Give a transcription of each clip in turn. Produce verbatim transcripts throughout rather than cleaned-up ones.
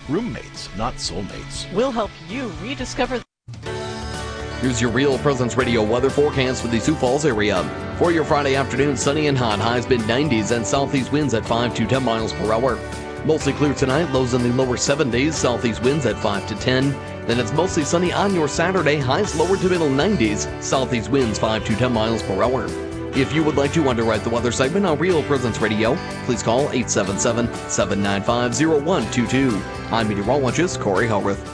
roommates, not soulmates. We'll help you rediscover. Here's your Real Presence Radio weather forecast for the Sioux Falls area. For your Friday afternoon, sunny and hot, highs mid nineties and southeast winds at five to ten miles per hour. Mostly clear tonight, lows in the lower seventies, southeast winds at five to ten. Then it's mostly sunny on your Saturday, highs lower to middle nineties, southeast winds five to ten miles per hour. If you would like to underwrite the weather segment on Real Presence Radio, please call eight seven seven, seven nine five, zero one two two. I'm meteorologist Corey Hellworth.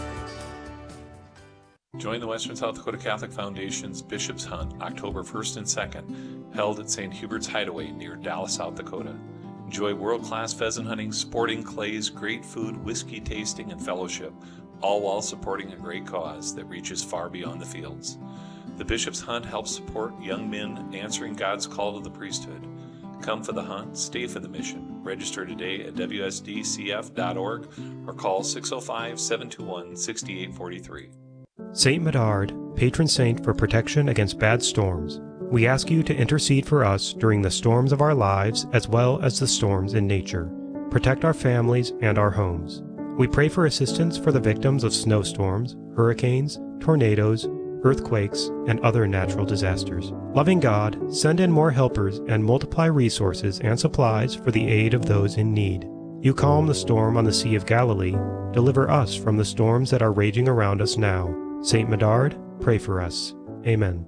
Join the Western South Dakota Catholic Foundation's Bishop's Hunt October first and second, held at Saint Hubert's Hideaway near Dallas, South Dakota. Enjoy world-class pheasant hunting, sporting clays, great food, whiskey tasting, and fellowship, all while supporting a great cause that reaches far beyond the fields. The Bishop's Hunt helps support young men answering God's call to the priesthood. Come for the hunt, stay for the mission. Register today at w s d c f dot org or call six oh five, seven two one, six eight four three. Saint Medard, patron saint for protection against bad storms. We ask you to intercede for us during the storms of our lives as well as the storms in nature. Protect our families and our homes. We pray for assistance for the victims of snowstorms, hurricanes, tornadoes, earthquakes, and other natural disasters. Loving God, send in more helpers and multiply resources and supplies for the aid of those in need. You calm the storm on the Sea of Galilee. Deliver us from the storms that are raging around us now. Saint Medard, pray for us. Amen.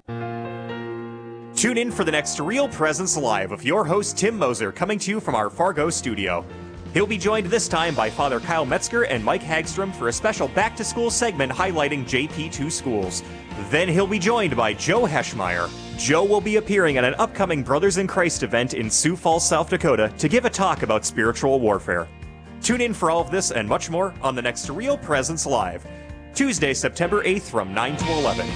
Tune in for the next Real Presence Live with your host Tim Moser, coming to you from our Fargo studio. He'll be joined this time by Father Kyle Metzger and Mike Hagstrom for a special back-to-school segment highlighting J P two schools. Then he'll be joined by Joe Heschmeyer. Joe will be appearing at an upcoming Brothers in Christ event in Sioux Falls, South Dakota to give a talk about spiritual warfare. Tune in for all of this and much more on the next Real Presence Live, Tuesday, September eighth from nine to eleven.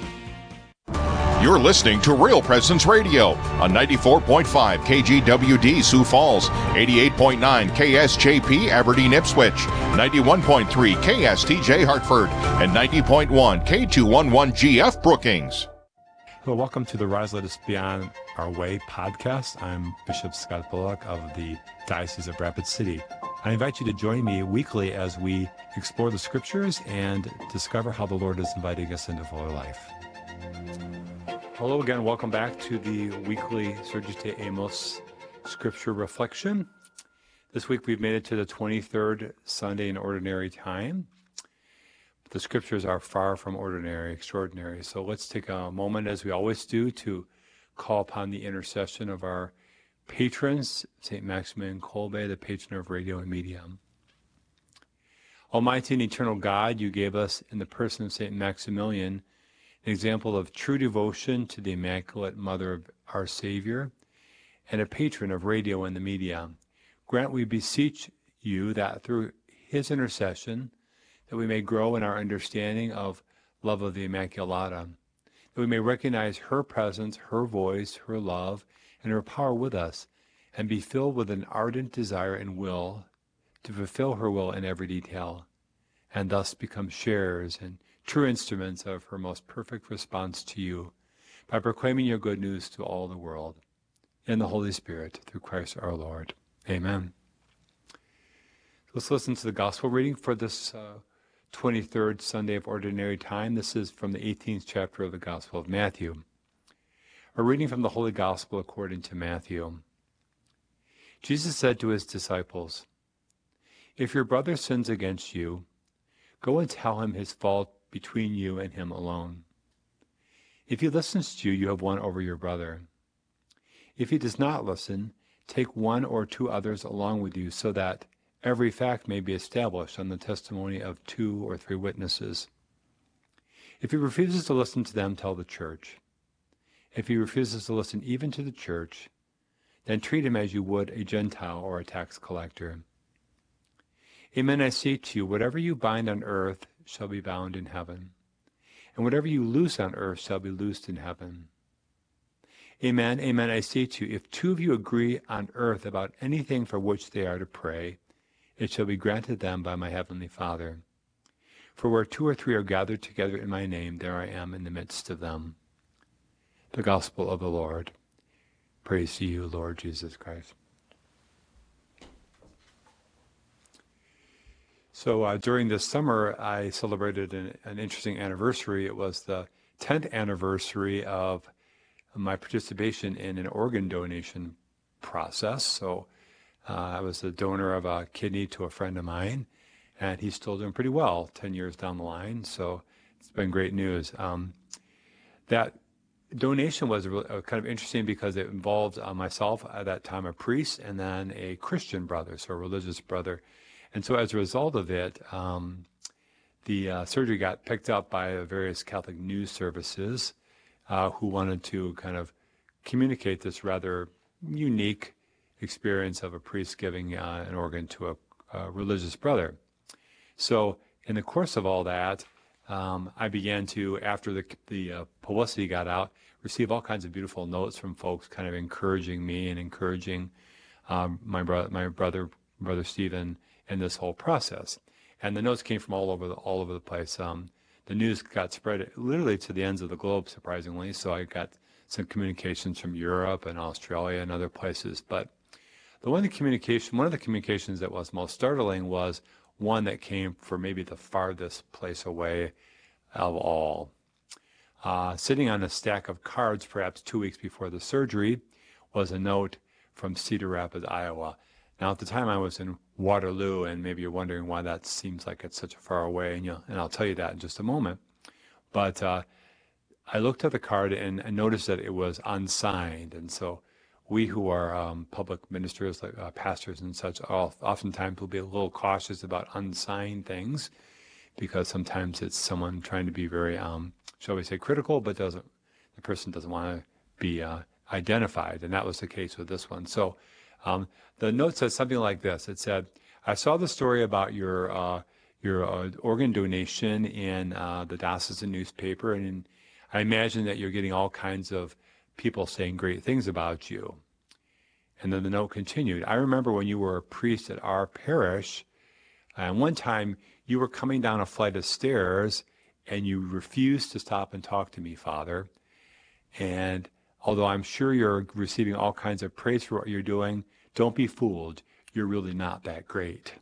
You're listening to Real Presence Radio on ninety-four point five K G W D Sioux Falls, eighty-eight point nine K S J P Aberdeen Ipswich, ninety-one point three K S T J Hartford, and ninety point one K two eleven G F Brookings. Well, welcome to the Rise Let Us Be On Our Way podcast. I'm Bishop Scott Bullock of the Diocese of Rapid City. I invite you to join me weekly as we explore the scriptures and discover how the Lord is inviting us into fuller life. Hello again, welcome back to the weekly Surgite Amos Scripture Reflection. This week we've made it to the twenty-third Sunday in Ordinary Time. The scriptures are far from ordinary, extraordinary. So let's take a moment, as we always do, to call upon the intercession of our patrons, Saint Maximilian Kolbe, the patron of radio and media. Almighty and eternal God, you gave us in the person of Saint Maximilian an example of true devotion to the Immaculate Mother of our Savior and a patron of radio and the media. Grant, we beseech you, that through his intercession, that we may grow in our understanding of love of the Immaculata, that we may recognize her presence, her voice, her love, and her power with us, and be filled with an ardent desire and will to fulfill her will in every detail, and thus become sharers and true instruments of her most perfect response to you, by proclaiming your good news to all the world. In the Holy Spirit, through Christ our Lord. Amen. Let's listen to the Gospel reading for this uh, twenty-third Sunday of Ordinary Time. This is from the eighteenth chapter of the Gospel of Matthew. A reading from the Holy Gospel according to Matthew. Jesus said to his disciples, "If your brother sins against you, go and tell him his fault between you and him alone. If he listens to you, you have won over your brother. If he does not listen, take one or two others along with you, so that every fact may be established on the testimony of two or three witnesses. If he refuses to listen to them, tell the church. If he refuses to listen even to the church, then treat him as you would a Gentile or a tax collector. Amen, I say to you, whatever you bind on earth shall be bound in heaven, and whatever you loose on earth shall be loosed in heaven. Amen, amen, I say to you, if two of you agree on earth about anything for which they are to pray, it shall be granted them by my heavenly Father. For where two or three are gathered together in my name, there I am in the midst of them." The Gospel of the Lord. Praise to you, Lord Jesus Christ. So uh, during this summer, I celebrated an, an interesting anniversary. It was the tenth anniversary of my participation in an organ donation process. So uh, I was the donor of a kidney to a friend of mine, and he's still doing pretty well ten years down the line. So it's been great news. Um, that donation was really, uh, kind of interesting because it involved uh, myself, at that time a priest, and then a Christian brother, so a religious brother. And so as a result of it, um, the uh, surgery got picked up by various Catholic news services uh, who wanted to kind of communicate this rather unique experience of a priest giving uh, an organ to a, a religious brother. So in the course of all that, um, I began to, after the, the uh, publicity got out, receive all kinds of beautiful notes from folks kind of encouraging me and encouraging um, my, bro- my brother, Brother Stephen, in this whole process. And the notes came from all over the, all over the place. Um, the news got spread literally to the ends of the globe, surprisingly. So I got some communications from Europe and Australia and other places. But the one of the communication, one of the communications that was most startling was one that came from maybe the farthest place away of all. Uh, sitting on a stack of cards, perhaps two weeks before the surgery, was a note from Cedar Rapids, Iowa. Now, at the time, I was in Waterloo, and maybe you're wondering why that seems like it's such a far away, and, you know, and I'll tell you that in just a moment. But uh, I looked at the card and, and noticed that it was unsigned, and so we who are um, public ministers, like uh, pastors and such, all, oftentimes will be a little cautious about unsigned things, because sometimes it's someone trying to be very, um, shall we say, critical, but doesn't the person doesn't want to be uh, identified, and that was the case with this one. So. Um, the note said something like this. It said, I saw the story about your uh, your uh, organ donation in uh, the diocesan newspaper, and in, I imagine that you're getting all kinds of people saying great things about you. And then the note continued, I remember when you were a priest at our parish, and one time you were coming down a flight of stairs, and you refused to stop and talk to me, Father. And although I'm sure you're receiving all kinds of praise for what you're doing, don't be fooled. You're really not that great.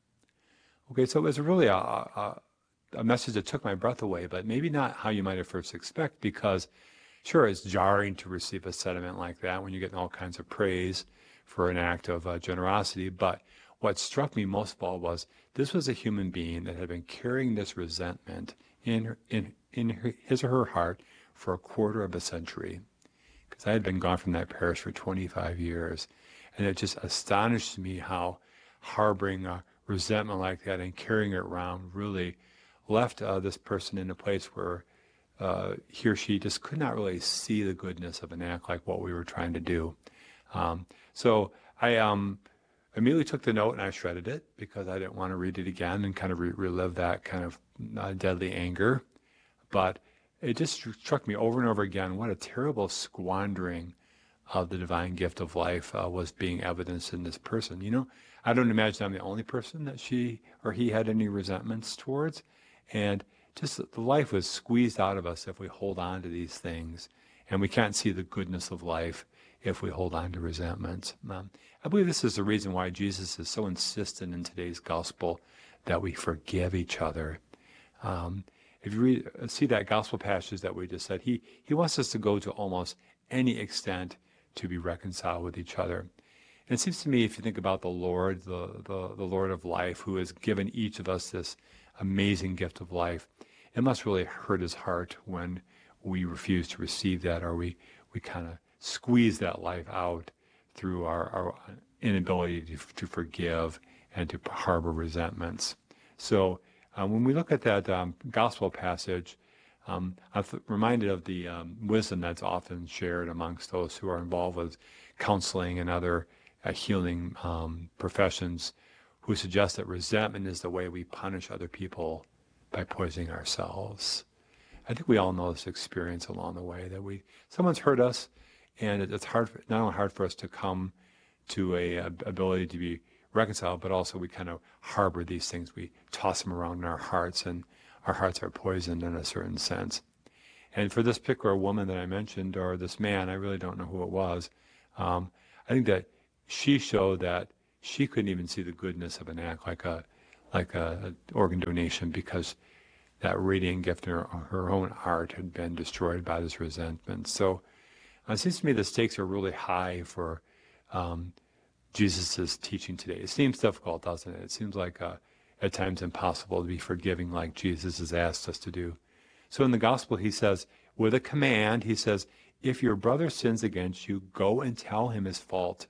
Okay, so it was really a, a, a message that took my breath away, but maybe not how you might have first expect, because sure, it's jarring to receive a sentiment like that when you're getting all kinds of praise for an act of uh, generosity. But what struck me most of all was this was a human being that had been carrying this resentment in, her, in, in her, his or her heart for a quarter of a century. Because I had been gone from that parish for twenty-five years. And it just astonished me how harboring a resentment like that and carrying it around really left uh, this person in a place where uh, he or she just could not really see the goodness of an act like what we were trying to do. Um, so I um, immediately took the note and I shredded it because I didn't want to read it again and kind of re- relive that kind of uh, deadly anger. But it just struck me over and over again what a terrible squandering of the divine gift of life uh, was being evidenced in this person. You know, I don't imagine I'm the only person that she or he had any resentments towards. And just the life was squeezed out of us if we hold on to these things. And we can't see the goodness of life if we hold on to resentments. Um, I believe this is the reason why Jesus is so insistent in today's gospel that we forgive each other. Um, if you read, see that gospel passage that we just said, he, he wants us to go to almost any extent to be reconciled with each other. And it seems to me, if you think about the Lord, the, the, the Lord of life, who has given each of us this amazing gift of life, it must really hurt his heart when we refuse to receive that, or we, we kind of squeeze that life out through our, our inability to, to forgive and to harbor resentments. So uh, when we look at that um, gospel passage, Um, I'm reminded of the um, wisdom that's often shared amongst those who are involved with counseling and other uh, healing um, professions, who suggest that resentment is the way we punish other people by poisoning ourselves. I think we all know this experience along the way, that we someone's hurt us, and it, it's hard, not only hard for us to come to a, a ability to be reconciled, but also we kind of harbor these things. We toss them around in our hearts, and our hearts are poisoned in a certain sense. And for this particular woman that I mentioned, or this man, I really don't know who it was, um, I think that she showed that she couldn't even see the goodness of an act like a like a, a organ donation, because that radiant gift in her, her own heart had been destroyed by this resentment. So uh, it seems to me the stakes are really high for um, Jesus' teaching today. It seems difficult, doesn't it? It seems like uh, at times impossible to be forgiving like Jesus has asked us to do. So in the gospel, he says, with a command, he says, if your brother sins against you, go and tell him his fault.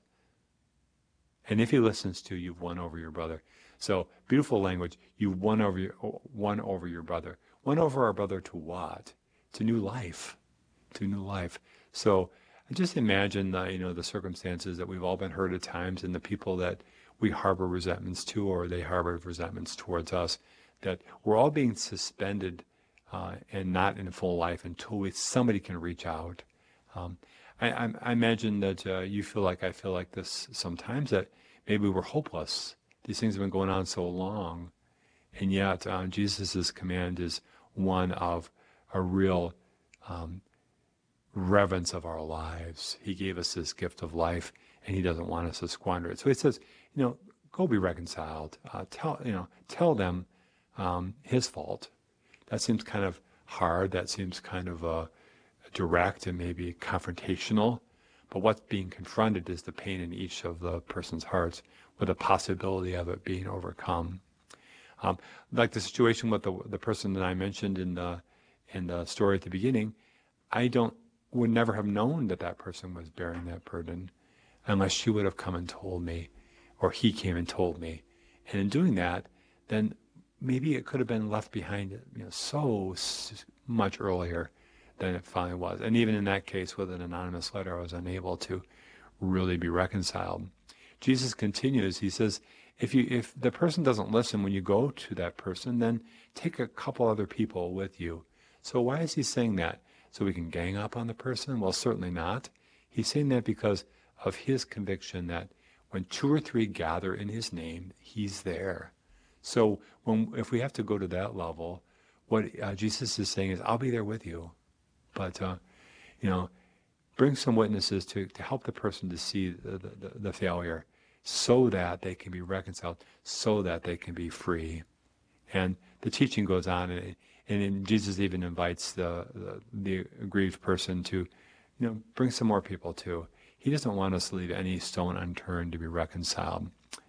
And if he listens to you, you've won over your brother. So beautiful language. You've won over your, won over your brother. Won over our brother to what? To new life. To new life. So just imagine the, you know, the circumstances that we've all been hurt at times, and the people that we harbor resentments to, or they harbor resentments towards us, that we're all being suspended uh, and not in full life until we, somebody can reach out. Um, I, I, I imagine that uh, you feel like I feel like this sometimes, that maybe we're hopeless. These things have been going on so long, and yet uh, Jesus' command is one of a real um, reverence of our lives. He gave us this gift of life, and he doesn't want us to squander it. So he says, you know, go be reconciled. Uh, tell you know, tell them um, his fault. That seems kind of hard. That seems kind of uh, direct and maybe confrontational. But what's being confronted is the pain in each of the person's hearts, with the possibility of it being overcome. Um, like the situation with the the person that I mentioned in the in the story at the beginning, I don't would never have known that that person was bearing that burden unless she would have come and told me, or he came and told me. And in doing that, then maybe it could have been left behind, you know, so s- much earlier than it finally was. And even in that case, with an anonymous letter, I was unable to really be reconciled. Jesus continues, he says, if you if the person doesn't listen when you go to that person, then take a couple other people with you. So why is he saying that? So we can gang up on the person? Well, certainly not. He's saying that because of his conviction that when two or three gather in his name, he's there. So when if we have to go to that level, what uh, Jesus is saying is, I'll be there with you. But, uh, you know, bring some witnesses to, to help the person to see the, the, the failure, so that they can be reconciled, so that they can be free. And the teaching goes on, and, and Jesus even invites the, the the aggrieved person to, you know, bring some more people too. He doesn't want us to leave any stone unturned to be reconciled.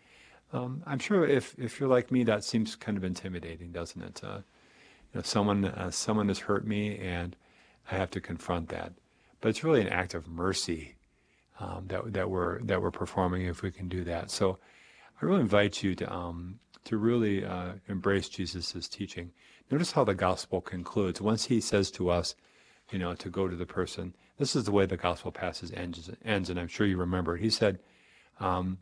Um, I'm sure if, if you're like me, that seems kind of intimidating, doesn't it? Uh, you know, someone uh, someone has hurt me, and I have to confront that. But it's really an act of mercy um, that that we're that we're performing if we can do that. So I really invite you to um, to really uh, embrace Jesus' teaching. Notice how the gospel concludes. Once he says to us, you know, to go to the person, this is the way the gospel passage ends, ends and I'm sure you remember it. He said, um,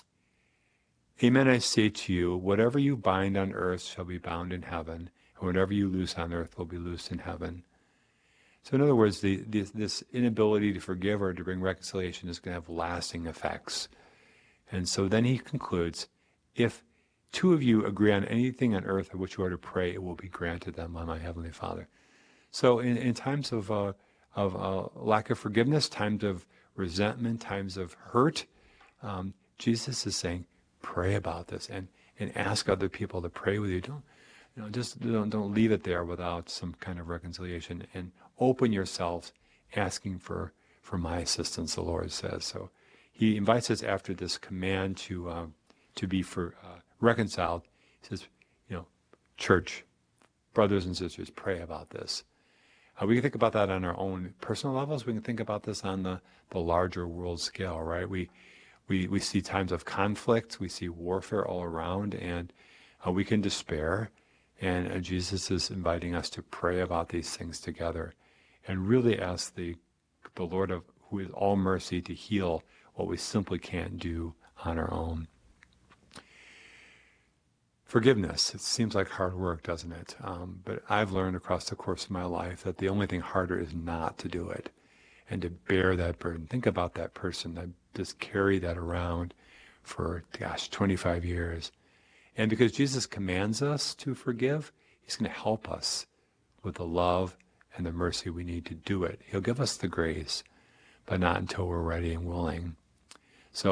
Amen, I say to you, whatever you bind on earth shall be bound in heaven, and whatever you loose on earth will be loosed in heaven. So in other words, the, the, this inability to forgive or to bring reconciliation is going to have lasting effects. And so then he concludes, if two of you agree on anything on earth of which you are to pray, it will be granted them by my heavenly Father. So in, in times of, uh, of uh, lack of forgiveness, times of resentment, times of hurt, um, Jesus is saying, pray about this and, and ask other people to pray with you. Don't, you know, just don't, don't leave it there without some kind of reconciliation, and open yourselves asking for, for my assistance, the Lord says. So he invites us after this command to uh, to be for uh, reconciled. He says, you know, church, brothers and sisters, pray about this. Uh, we can think about that on our own personal levels. We can think about this on the, the larger world scale, right? We we we see times of conflict. We see warfare all around, and uh, we can despair. And uh, Jesus is inviting us to pray about these things together, and really ask the the Lord of who is all mercy to heal what we simply can't do on our own. Forgiveness, it seems like hard work, doesn't it? Um, but I've learned across the course of my life that the only thing harder is not to do it, and to bear that burden. Think about that person that just carried that around for, gosh, twenty-five years. And because Jesus commands us to forgive, he's going to help us with the love and the mercy we need to do it. He'll give us the grace, but not until we're ready and willing. So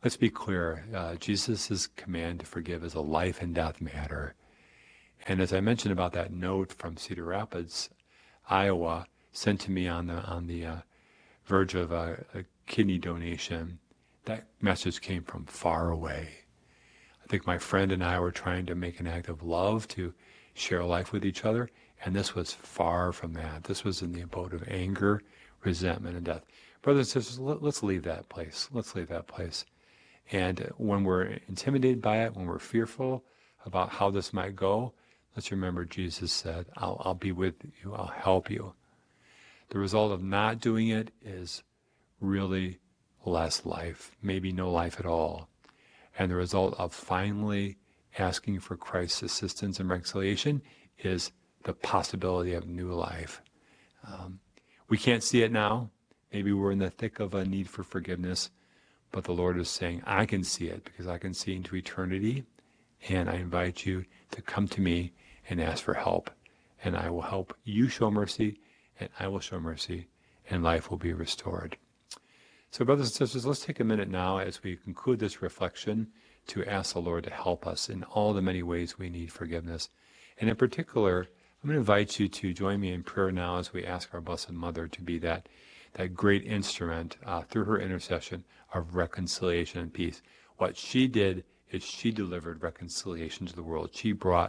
let's be clear. Uh, Jesus' command to forgive is a life and death matter. And as I mentioned about that note from Cedar Rapids, Iowa, sent to me on the on the uh, verge of a, a kidney donation, that message came from far away. I think my friend and I were trying to make an act of love to share life with each other, and this was far from that. This was in the abode of anger, resentment, and death. Brothers and sisters, let, let's leave that place. Let's leave that place. And when we're intimidated by it, when we're fearful about how this might go, let's remember Jesus said, I'll, I'll be with you, I'll help you. The result of not doing it is really less life, maybe no life at all. And the result of finally asking for Christ's assistance and reconciliation is the possibility of new life. Um, we can't see it now. Maybe we're in the thick of a need for forgiveness, but the Lord is saying, I can see it because I can see into eternity, and I invite you to come to me and ask for help, and I will help you show mercy, and I will show mercy, and life will be restored. So brothers and sisters, let's take a minute now as we conclude this reflection to ask the Lord to help us in all the many ways we need forgiveness. And in particular, I'm going to invite you to join me in prayer now as we ask our Blessed Mother to be that, that great instrument uh, through her intercession of reconciliation and peace. What she did is she delivered reconciliation to the world. She brought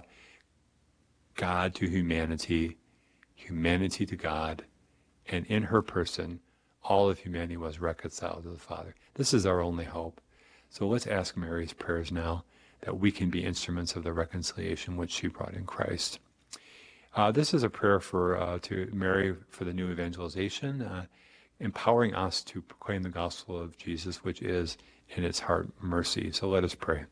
God to humanity, humanity to God, and in her person, all of humanity was reconciled to the Father. This is our only hope. So let's ask Mary's prayers now that we can be instruments of the reconciliation which she brought in Christ. Uh, this is a prayer for uh, to Mary for the new evangelization, uh, empowering us to proclaim the gospel of Jesus, which is in its heart mercy. So let us pray.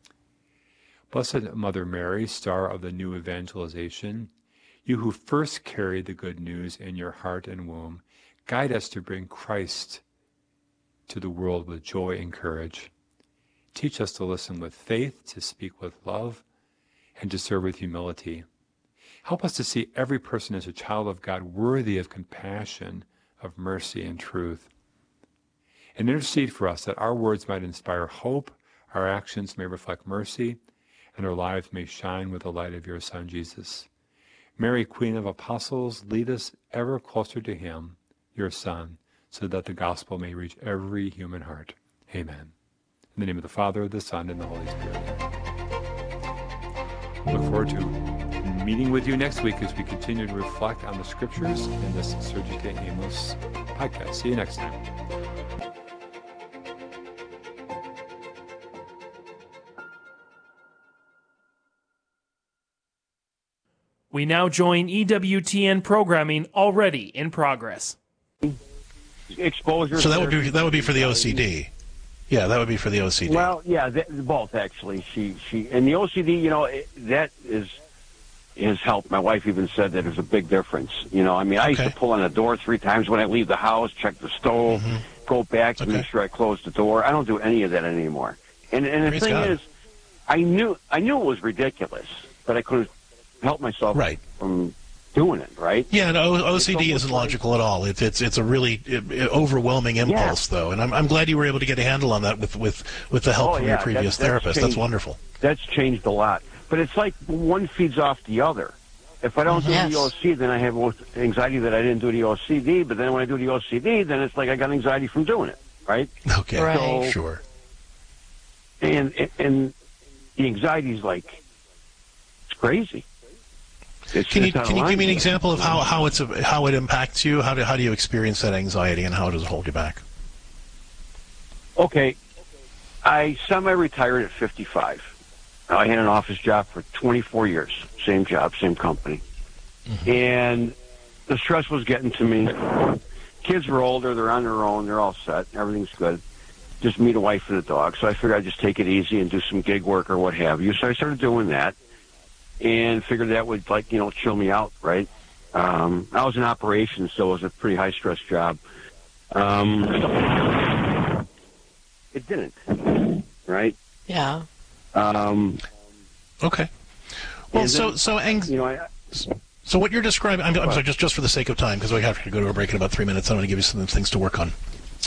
Blessed Mother Mary, star of the new evangelization, you who first carried the good news in your heart and womb, guide us to bring Christ to the world with joy and courage. Teach us to listen with faith, to speak with love, and to serve with humility. Help us to see every person as a child of God worthy of compassion, of mercy and truth. And intercede for us that our words might inspire hope, our actions may reflect mercy, and our lives may shine with the light of your Son, Jesus. Mary, Queen of Apostles, lead us ever closer to him, your Son, so that the gospel may reach every human heart. Amen. In the name of the Father, the Son, and the Holy Spirit. Look forward to meeting with you next week as we continue to reflect on the Scriptures in this Surgite Amos podcast. See you next time. We now join E W T N programming already in progress. Exposure. So that would be that would be for the O C D. Yeah, that would be for the O C D. Well, yeah, th- both actually. She she and the O C D, you know, it, that is has helped. My wife even said that there's a big difference. You know, I mean, I okay. used to pull on the door three times when I leave the house, check the stove, mm-hmm. go back to okay. make sure I close the door. I don't do any of that anymore. And and the Praise thing God. is, I knew I knew it was ridiculous, but I couldn't help myself right. from doing it, right? Yeah, no, O C D isn't logical at all. It's it's it's a really it, it, overwhelming impulse, yeah. though, and I'm I'm glad you were able to get a handle on that with with, with the help oh, from yeah, your previous that's, therapist. That's, that's wonderful. That's changed a lot, but it's like one feeds off the other. If I don't do yes. the O C D, then I have anxiety that I didn't do the O C D. But then when I do the O C D, then it's like I got anxiety from doing it, right? Okay, right. So, sure. And and the anxiety is like it's crazy. It's can you can you give me an example of how, how it's a, how it impacts you? How do how do you experience that anxiety, and how does it hold you back? Okay, I semi-retired at fifty-five. I had an office job for twenty-four years, same job, same company, mm-hmm. and the stress was getting to me. Kids were older; they're on their own, they're all set, everything's good. Just me, the wife, and the dog. So I figured I'd just take it easy and do some gig work or what have you. So I started doing that. And figured that would, like, you know, chill me out, right? Um, I was in operations, so it was a pretty high-stress job. Um, it didn't, right? Yeah. Um, okay. Well, so, then, so, ang- you know, I, so what you're describing, I'm, I'm sorry, just, just for the sake of time, because we have to go to a break in about three minutes, I'm going to give you some things to work on.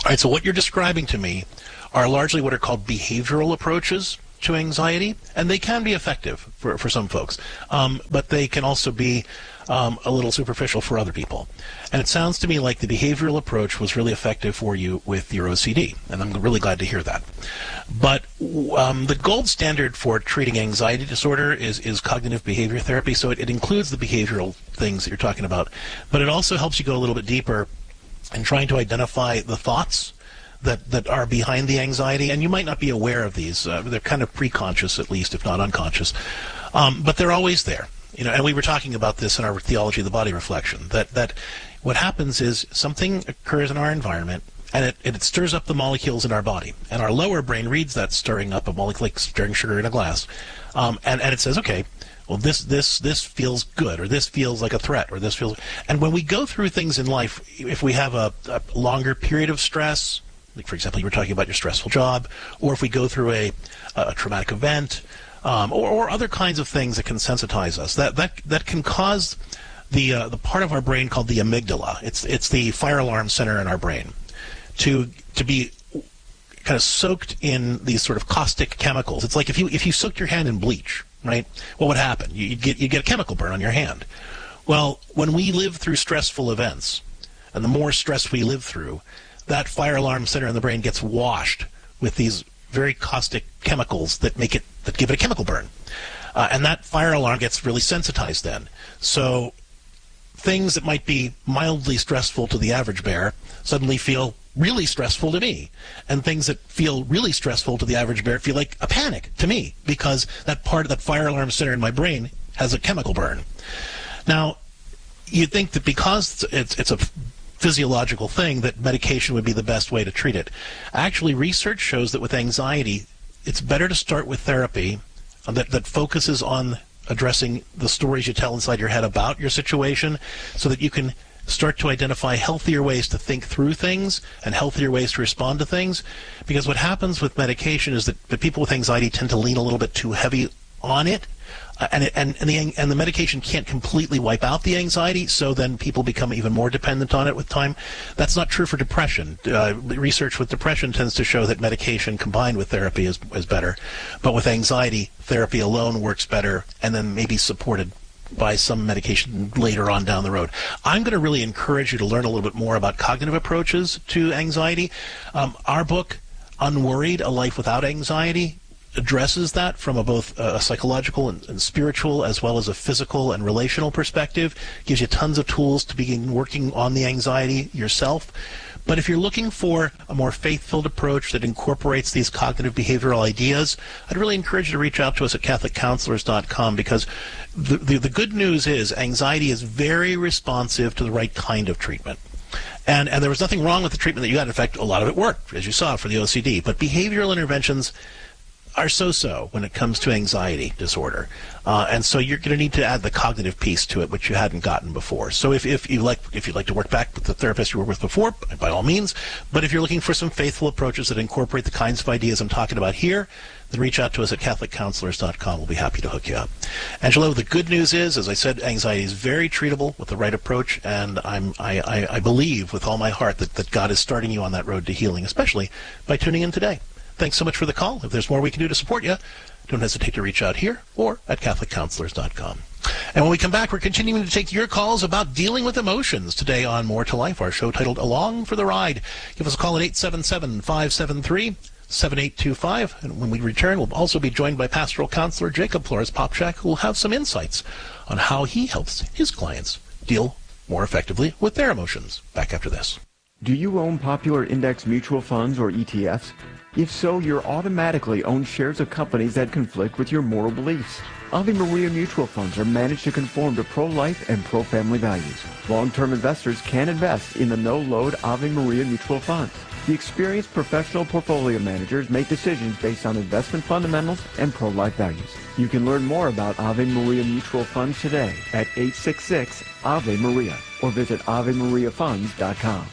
All right, so what you're describing to me are largely what are called behavioral approaches to anxiety, and they can be effective for, for some folks, um, but they can also be um, a little superficial for other people. And it sounds to me like the behavioral approach was really effective for you with your O C D, and I'm really glad to hear that. But um, the gold standard for treating anxiety disorder is, is cognitive behavior therapy, so it, it includes the behavioral things that you're talking about, but it also helps you go a little bit deeper in trying to identify the thoughts that, that are behind the anxiety, and you might not be aware of these. Uh, they're kind of preconscious, at least, if not unconscious. Um, but they're always there. You know, and we were talking about this in our Theology of the Body reflection, that, that what happens is something occurs in our environment, and it, it stirs up the molecules in our body. And our lower brain reads that stirring up of molecules, like stirring sugar in a glass, um, and, and it says, okay, well, this, this, this feels good, or this feels like a threat, or this feels... And when we go through things in life, if we have a, a longer period of stress, like, for example, you were talking about your stressful job, or if we go through a, a traumatic event, um, or, or other kinds of things that can sensitize us, that that that can cause the uh, the part of our brain called the amygdala. It's it's the fire alarm center in our brain to to be kind of soaked in these sort of caustic chemicals. It's like if you if you soaked your hand in bleach, right? What would happen? You, you'd get you get a chemical burn on your hand. Well, when we live through stressful events, and the more stress we live through, that fire alarm center in the brain gets washed with these very caustic chemicals that make it that give it a chemical burn, uh, and that fire alarm gets really sensitized then. So things that might be mildly stressful to the average bear suddenly feel really stressful to me, and things that feel really stressful to the average bear feel like a panic to me, because that part of that fire alarm center in my brain has a chemical burn. Now, you'd think that because it's it's a physiological thing, that medication would be the best way to treat it. Actually, research shows that with anxiety, it's better to start with therapy that, that focuses on addressing the stories you tell inside your head about your situation, so that you can start to identify healthier ways to think through things and healthier ways to respond to things. Because what happens with medication is that the people with anxiety tend to lean a little bit too heavy on it, uh, and, it and, and, the, and the medication can't completely wipe out the anxiety, so then people become even more dependent on it with time. That's not true for depression. Uh, research with depression tends to show that medication combined with therapy is, is better, but with anxiety, therapy alone works better, and then maybe supported by some medication later on down the road. I'm going to really encourage you to learn a little bit more about cognitive approaches to anxiety. Um, our book, Unworried, A Life Without Anxiety, addresses that from a both a psychological and, and spiritual, as well as a physical and relational perspective. Gives you tons of tools to begin working on the anxiety yourself. But if you're looking for a more faith-filled approach that incorporates these cognitive behavioral ideas, I'd really encourage you to reach out to us at Catholic Counselors dot com, because the, the, the good news is anxiety is very responsive to the right kind of treatment. And, and there was nothing wrong with the treatment that you got. In fact, a lot of it worked, as you saw, for the O C D. But behavioral interventions are so-so when it comes to anxiety disorder. Uh, and so you're going to need to add the cognitive piece to it, which you hadn't gotten before. So if, if, you like, if you'd like to work back with the therapist you were with before, by all means. But if you're looking for some faithful approaches that incorporate the kinds of ideas I'm talking about here, then reach out to us at Catholic Counselors dot com. We'll be happy to hook you up. Angelo, the good news is, as I said, anxiety is very treatable with the right approach, and I'm, I, I, I believe with all my heart that, that God is starting you on that road to healing, especially by tuning in today. Thanks so much for the call. If there's more we can do to support you, don't hesitate to reach out here or at Catholic Counselors dot com. And when we come back, we're continuing to take your calls about dealing with emotions today on More to Life, our show titled Along for the Ride. Give us a call at eight seven seven, five seven three, seven eight two five. And when we return, we'll also be joined by pastoral counselor Jacob Flores-Popchak, who will have some insights on how he helps his clients deal more effectively with their emotions. Back after this. Do you own popular index mutual funds or E T Fs? If so, you're automatically own shares of companies that conflict with your moral beliefs. Ave Maria mutual funds are managed to conform to pro-life and pro-family values. Long-term investors can invest in the no-load Ave Maria mutual funds. The experienced professional portfolio managers make decisions based on investment fundamentals and pro-life values. You can learn more about Ave Maria mutual funds today at eight six six, A V E Maria or visit Ave Maria Funds dot com.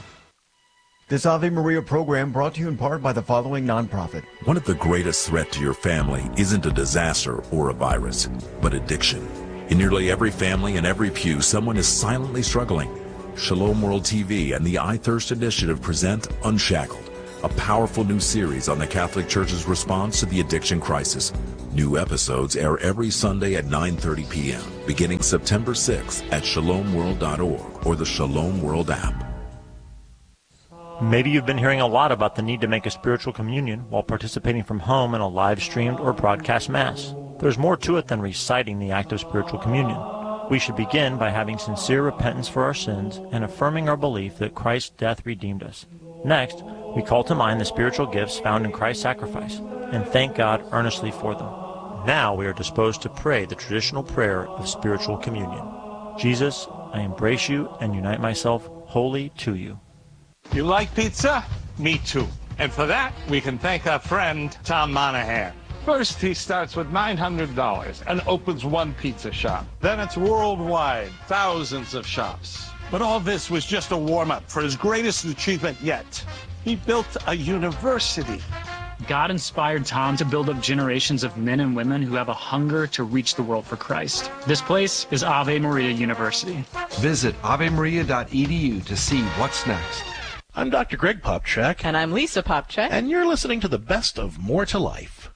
This Ave Maria program brought to you in part by the following nonprofit. One of the greatest threats to your family isn't a disaster or a virus, but addiction. In nearly every family and every pew, someone is silently struggling. Shalom World T V and the I Thirst Initiative present Unshackled, a powerful new series on the Catholic Church's response to the addiction crisis. New episodes air every Sunday at nine thirty p.m., beginning September sixth at shalom world dot org or the Shalom World app. Maybe you've been hearing a lot about the need to make a spiritual communion while participating from home in a live-streamed or broadcast Mass. There's more to it than reciting the act of spiritual communion. We should begin by having sincere repentance for our sins and affirming our belief that Christ's death redeemed us. Next, we call to mind the spiritual gifts found in Christ's sacrifice and thank God earnestly for them. Now we are disposed to pray the traditional prayer of spiritual communion. Jesus, I embrace you and unite myself wholly to you. You like pizza? Me too. And for that, we can thank our friend, Tom Monahan. First, he starts with nine hundred dollars and opens one pizza shop. Then it's worldwide, thousands of shops. But all this was just a warm-up for his greatest achievement yet. He built a university. God inspired Tom to build up generations of men and women who have a hunger to reach the world for Christ. This place is Ave Maria University. Visit ave maria dot e d u to see what's next. I'm Doctor Greg Popchak. And I'm Lisa Popchak. And you're listening to the best of More to Life.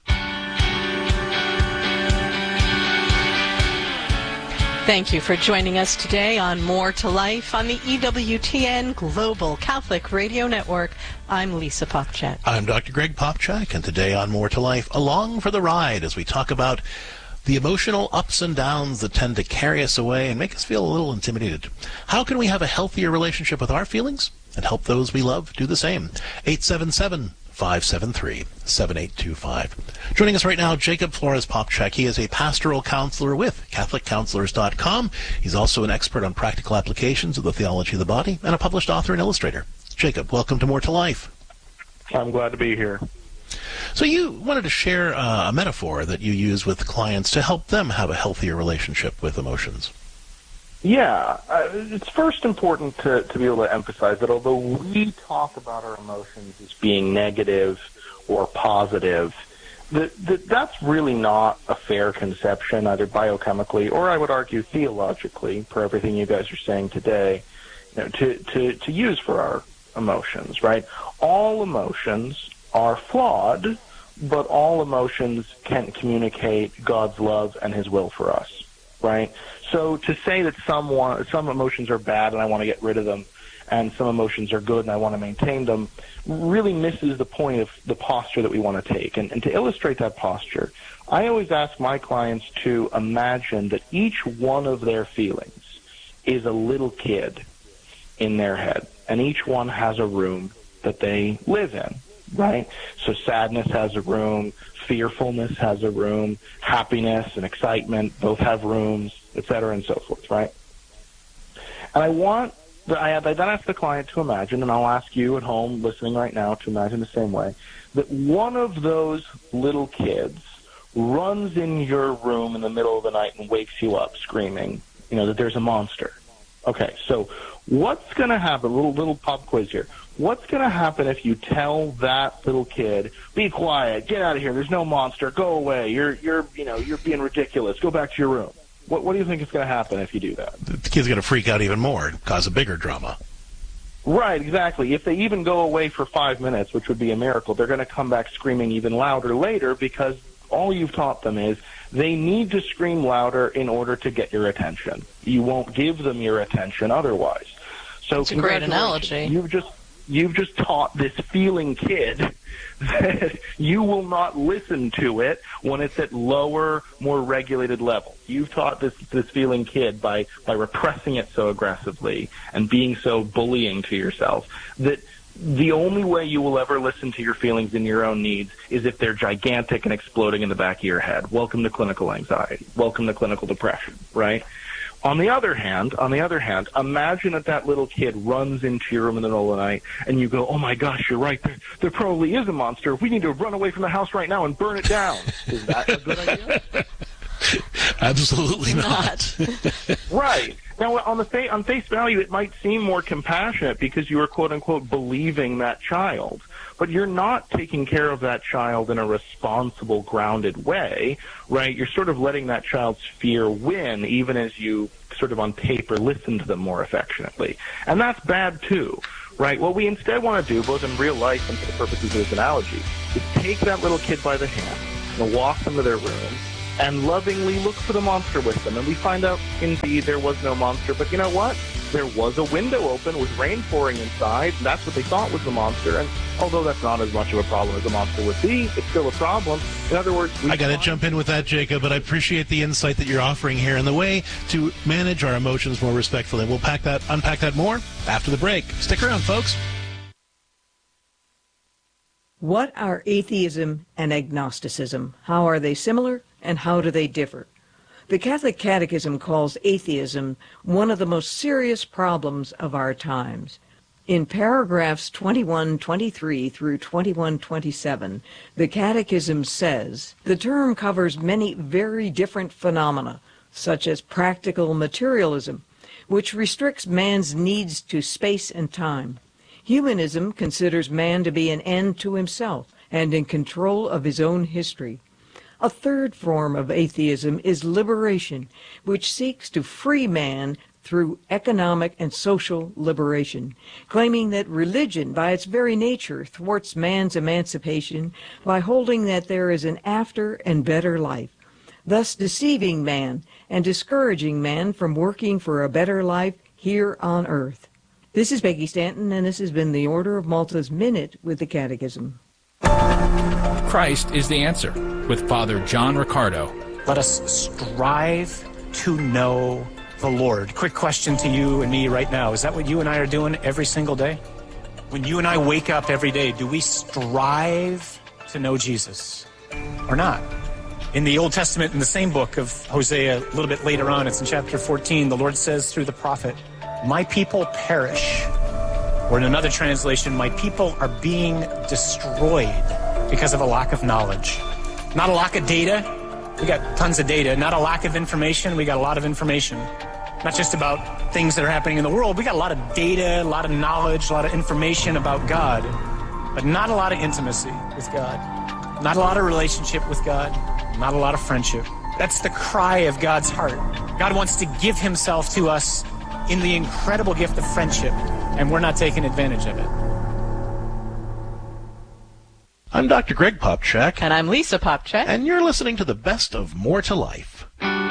Thank you for joining us today on More to Life on the E W T N Global Catholic Radio Network. I'm Lisa Popchak. I'm Doctor Greg Popchak, and today on More to Life, along for the ride as we talk about the emotional ups and downs that tend to carry us away and make us feel a little intimidated. How can we have a healthier relationship with our feelings and help those we love do the same? eight seven seven, five seven three, seven eight two five. Joining us right now, Jacob Flores Popchak. He is a pastoral counselor with Catholic Counselors dot com. He's also an expert on practical applications of the theology of the body and a published author and illustrator. Jacob, welcome to More to Life. I'm glad to be here. So you wanted to share uh, a metaphor that you use with clients to help them have a healthier relationship with emotions. Yeah, uh, it's first important to, to be able to emphasize that although we talk about our emotions as being negative or positive, that, that that's really not a fair conception, either biochemically or I would argue theologically, for everything you guys are saying today, you know, to, to, to use for our emotions, right? All emotions are flawed, but all emotions can communicate God's love and His will for us, right? So to say that someone, some emotions are bad and I want to get rid of them, and some emotions are good and I want to maintain them, really misses the point of the posture that we want to take. And, and to illustrate that posture, I always ask my clients to imagine that each one of their feelings is a little kid in their head, and each one has a room that they live in, right? So sadness has a room, fearfulness has a room, happiness and excitement both have rooms, et cetera, and so forth, right? And I want, the, I, I then ask the client to imagine, and I'll ask you at home listening right now to imagine the same way, that one of those little kids runs in your room in the middle of the night and wakes you up screaming, you know, that there's a monster. Okay, so what's going to happen, little little pop quiz here, what's going to happen if you tell that little kid, be quiet, get out of here, there's no monster, go away, you're, you're, you know, you're being ridiculous, go back to your room? What, what do you think is going to happen if you do that? The kid's going to freak out even more and cause a bigger drama. Right, exactly. If they even go away for five minutes, which would be a miracle, they're going to come back screaming even louder later because all you've taught them is they need to scream louder in order to get your attention. You won't give them your attention otherwise. So it's a great analogy. You've just you've just taught this feeling kid that you will not listen to it when it's at lower, more regulated levels. You've taught this this feeling kid by by repressing it so aggressively and being so bullying to yourself that the only way you will ever listen to your feelings and your own needs is if they're gigantic and exploding in the back of your head. Welcome to clinical anxiety. Welcome to clinical depression, right? On the other hand, on the other hand, imagine that that little kid runs into your room in the middle of the night and you go, oh my gosh, you're right, there, there probably is a monster. We need to run away from the house right now and burn it down. Is that a good idea? Absolutely not. Right. Now, on the fa- on face value, it might seem more compassionate because you are, quote-unquote, believing that child. but you're not taking care of that child in a responsible, grounded way, right? You're sort of letting that child's fear win, even as you sort of on paper listen to them more affectionately. And that's bad too, right? What we instead want to do, both in real life and for the purposes of this analogy, is take that little kid by the hand and walk them to their room and lovingly look for the monster with them. And we find out, indeed, there was no monster. But you know what? There was a window open with rain pouring inside. And that's what they thought was the monster. And although that's not as much of a problem as a monster would be, it's still a problem. In other words, we I got to jump in with that, Jacob, but I appreciate the insight that you're offering here and the way to manage our emotions more respectfully. We'll pack that, unpack that more after the break. Stick around, folks. What are atheism and agnosticism? How are they similar, and how do they differ? The Catholic Catechism calls atheism one of the most serious problems of our times. In paragraphs twenty-one twenty-three through twenty-one twenty-seven, the Catechism says, the term covers many very different phenomena, such as practical materialism, which restricts man's needs to space and time. Humanism considers man to be an end to himself and in control of his own history. A third form of atheism is liberation, which seeks to free man through economic and social liberation, claiming that religion, by its very nature, thwarts man's emancipation by holding that there is an after and better life, thus deceiving man and discouraging man from working for a better life here on earth. This is Peggy Stanton, and this has been the Order of Malta's Minute with the Catechism. Christ is the answer, with Father John Riccardo. Let us strive to know the Lord. Quick question to you and me right now. Is that what you and I are doing every single day? When you and I wake up every day, do we strive to know Jesus or not? In the Old Testament, in the same book of Hosea, a little bit later on, it's in chapter fourteen, the Lord says through the prophet, my people perish. Or in another translation, my people are being destroyed because of a lack of knowledge. Not a lack of data. We got tons of data. Not a lack of information. We got a lot of information. Not just about things that are happening in the world. We got a lot of data, a lot of knowledge, a lot of information about God, but not a lot of intimacy with God. Not a lot of relationship with God. Not a lot of friendship. That's the cry of God's heart. God wants to give himself to us in the incredible gift of friendship, and we're not taking advantage of it. I'm Doctor Greg Popchak. And I'm Lisa Popchak. And you're listening to the best of More to Life.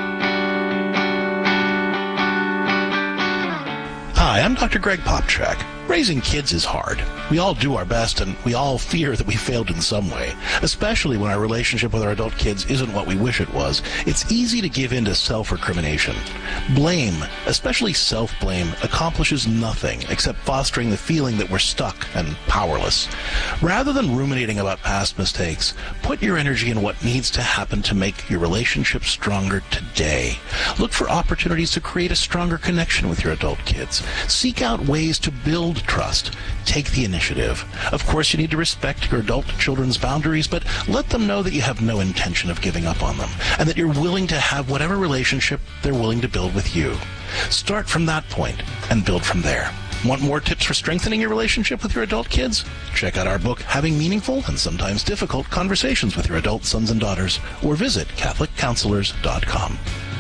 Hi, I'm Doctor Greg Popchak. Raising kids is hard. We all do our best, and we all fear that we failed in some way, especially when our relationship with our adult kids isn't what we wish it was. It's easy to give in to self-recrimination. Blame, especially self-blame, accomplishes nothing except fostering the feeling that we're stuck and powerless. Rather than ruminating about past mistakes, put your energy in what needs to happen to make your relationship stronger today. Look for opportunities to create a stronger connection with your adult kids. Seek out ways to build trust. Take the initiative. Of course, you need to respect your adult children's boundaries, but let them know that you have no intention of giving up on them, and that you're willing to have whatever relationship they're willing to build with you. Start from that point and build from there. Want more tips for strengthening your relationship with your adult kids? Check out our book, Having Meaningful and Sometimes Difficult Conversations with Your Adult Sons and Daughters, or visit Catholic Counselors dot com.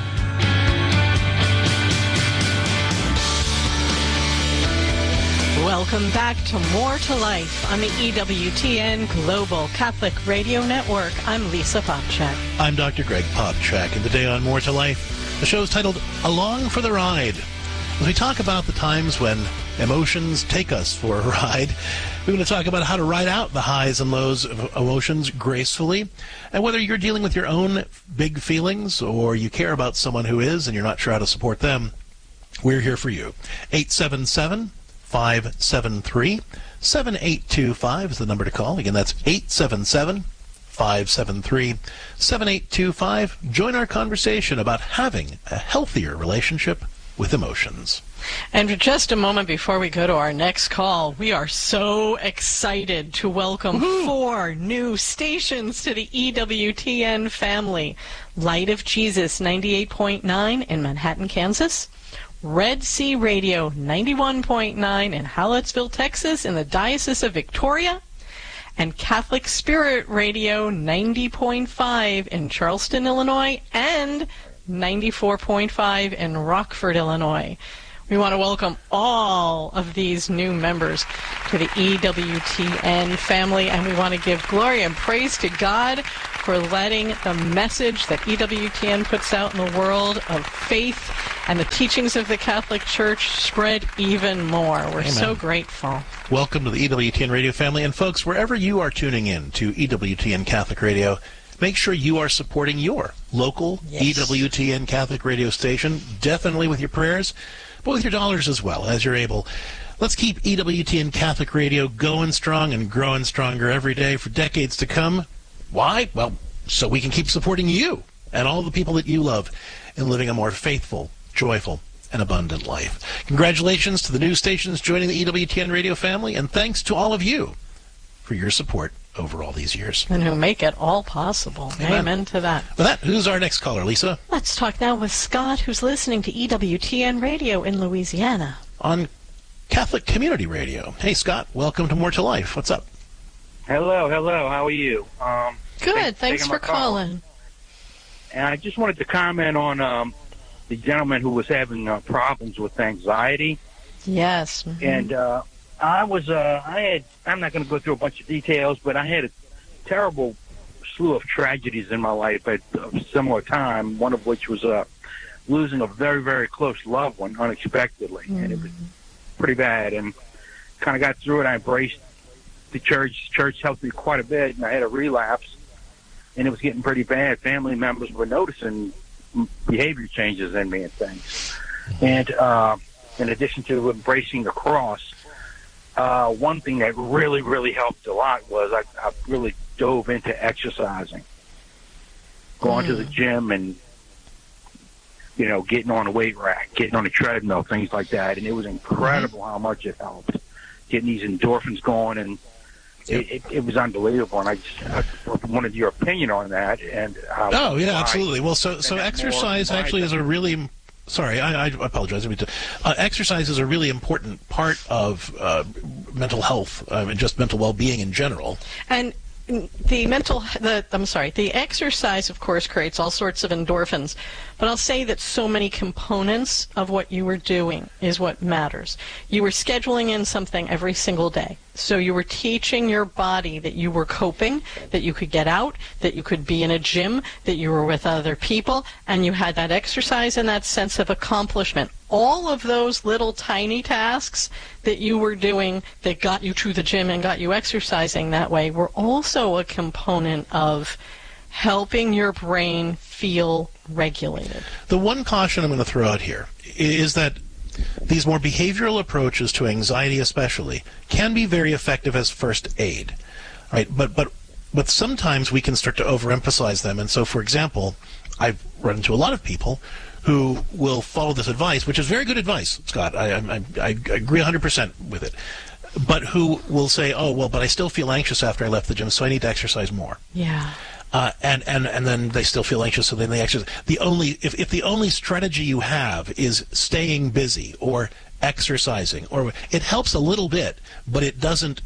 Welcome back to More to Life on the E W T N Global Catholic Radio Network. I'm Lisa Popchak. I'm Doctor Greg Popchak, and today on More to Life, the show is titled Along for the Ride. As we talk about the times when emotions take us for a ride, we're going to talk about how to ride out the highs and lows of emotions gracefully, and whether you're dealing with your own big feelings or you care about someone who is and you're not sure how to support them, we're here for you. eight seven seven, five seven three, seven eight two five is the number to call. Again, that's eight seven seven, five seven three, seven eight two five. Join our conversation about having a healthier relationship with emotions. And for just a moment before we go to our next call, we are so excited to welcome Woo-hoo! four new stations to the E W T N family. Light of Jesus ninety-eight point nine in Manhattan, Kansas. Red Sea Radio ninety-one point nine in Hallettsville, Texas in the Diocese of Victoria. and Catholic Spirit Radio ninety point five in Charleston, Illinois, and ninety-four point five in Rockford, Illinois. We want to welcome all of these new members to the E W T N family, and we want to give glory and praise to God for letting the message that E W T N puts out in the world of faith and the teachings of the Catholic Church spread even more. We're Amen. So grateful. Welcome to the E W T N Radio family. And folks, wherever you are tuning in to E W T N Catholic Radio, make sure you are supporting your local yes. E W T N Catholic radio station, definitely with your prayers, but with your dollars as well, as you're able. Let's keep E W T N Catholic Radio going strong and growing stronger every day for decades to come. Why? Well, so we can keep supporting you and all the people that you love in living a more faithful, joyful, and abundant life. Congratulations to the new stations joining the E W T N radio family, and thanks to all of you for your support over all these years. And who make it all possible. Amen, Amen to that. With that, who's our next caller, Lisa? Let's talk now with Scott, who's listening to E W T N Radio in Louisiana. On Catholic Community Radio. Hey, Scott, welcome to More to Life. What's up? Hello, hello. How are you? Um, Good. Thanks, thanks for calling. Call. And I just wanted to comment on um, the gentleman who was having uh, problems with anxiety. Yes. Mm-hmm. And uh, I was, uh, I had, I'm not going to go through a bunch of details, but I had a terrible slew of tragedies in my life at a similar time, one of which was uh, losing a very, very close loved one unexpectedly. Mm-hmm. And it was pretty bad. And kind of got through it. I embraced the church. Church helped me quite a bit, and I had a relapse, and it was getting pretty bad. Family members were noticing behavior changes in me and things. And uh, in addition to embracing the cross, uh, one thing that really, really helped a lot was I, I really dove into exercising, going mm. to the gym and, you know, getting on a weight rack, getting on a treadmill, things like that. And it was incredible mm-hmm. how much it helped, getting these endorphins going, and It, it, it was unbelievable, and I just I wanted your opinion on that. And how oh yeah, absolutely. Well, so so exercise actually is a really sorry, I, I apologize. Uh, exercise is a really important part of uh, mental health, uh, and just mental well-being in general. And the mental, the I'm sorry, the exercise, of course, creates all sorts of endorphins. But I'll say that so many components of what you were doing is what matters. You were scheduling in something every single day. So you were teaching your body that you were coping, that you could get out, that you could be in a gym, that you were with other people, and you had that exercise and that sense of accomplishment. All of those little tiny tasks that you were doing that got you to the gym and got you exercising that way were also a component of helping your brain feel regulated. The one caution I'm going to throw out here is that these more behavioral approaches to anxiety especially can be very effective as first aid, right? But but but sometimes we can start to overemphasize them. And so, for example, I've run into a lot of people who will follow this advice, which is very good advice, Scott. I, I, I agree one hundred percent with it. But who will say, oh, well, but I still feel anxious after I left the gym, so I need to exercise more. Yeah. Uh, and, and, and then they still feel anxious, so then they exercise. The only, if, if the only strategy you have is staying busy or exercising, or it helps a little bit, but it doesn't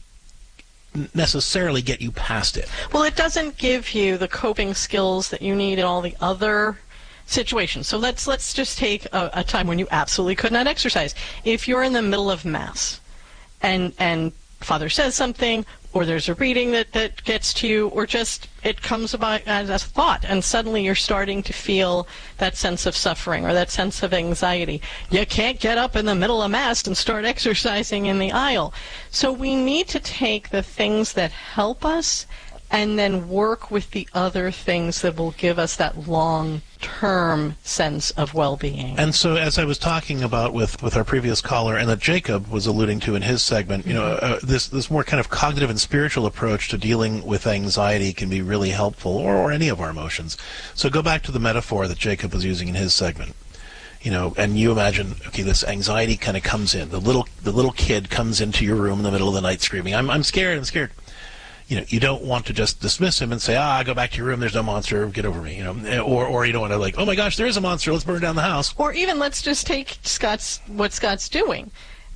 necessarily get you past it. Well, it doesn't give you the coping skills that you need in all the other situations. So let's let's just take a, a time when you absolutely could not exercise. If you're in the middle of Mass, and and Father says something, or there's a reading that, that gets to you, or just it comes about as a thought, and suddenly you're starting to feel that sense of suffering or that sense of anxiety. You can't get up in the middle of Mass and start exercising in the aisle. So we need to take the things that help us and then work with the other things that will give us that long-term sense of well-being. And so, as I was talking about with, with our previous caller, and that Jacob was alluding to in his segment, you know, uh, this this more kind of cognitive and spiritual approach to dealing with anxiety can be really helpful, or, or any of our emotions. So go back to the metaphor that Jacob was using in his segment. You know, and you imagine, okay, this anxiety kind of comes in. The little the little kid comes into your room in the middle of the night screaming, I'm I'm scared, I'm scared. You know, you don't want to just dismiss him and say, ah, go back to your room, there's no monster, get over me, you know, or or you don't want to like, oh my gosh, there is a monster, let's burn down the house. Or even let's just take Scott's what Scott's doing.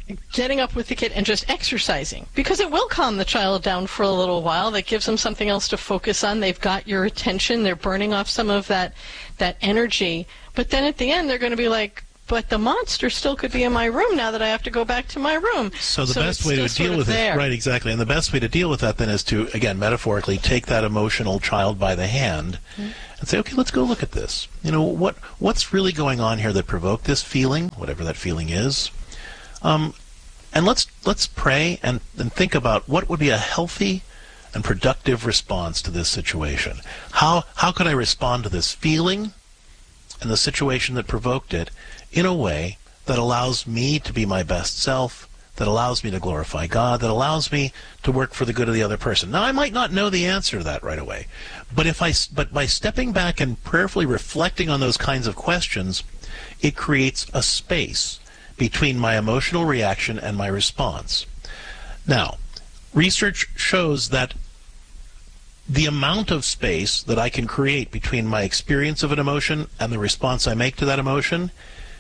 getting up with the kid and just exercising, because it will calm the child down for a little while. That gives them something else to focus on. They've got your attention. They're burning off some of that that energy. But then at the end, they're going to be like, but the monster still could be in my room now that I have to go back to my room. So the so best way to deal with it, right, exactly, and the best way to deal with that then is to, again, metaphorically, take that emotional child by the hand mm-hmm. and say, okay, let's go look at this. You know, what what's really going on here that provoked this feeling, whatever that feeling is? Um, and let's let's pray and, and think about what would be a healthy and productive response to this situation. How how could I respond to this feeling and the situation that provoked it in a way that allows me to be my best self, that allows me to glorify God, that allows me to work for the good of the other person? Now, I might not know the answer to that right away, but if I but by stepping back and prayerfully reflecting on those kinds of questions, it creates a space between my emotional reaction and my response. Now, research shows that the amount of space that I can create between my experience of an emotion and the response I make to that emotion